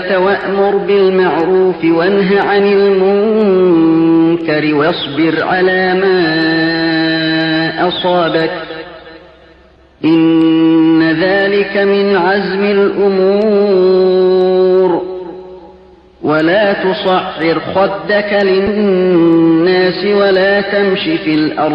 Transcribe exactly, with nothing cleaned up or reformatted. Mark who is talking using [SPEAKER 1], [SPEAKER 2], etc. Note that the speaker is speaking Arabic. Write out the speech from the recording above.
[SPEAKER 1] وأمر بالمعروف وانه عن المنكر واصبر على ما أصابك إن ذلك من عزم الأمور ولا تصعر خدك للناس ولا تمش في الأرض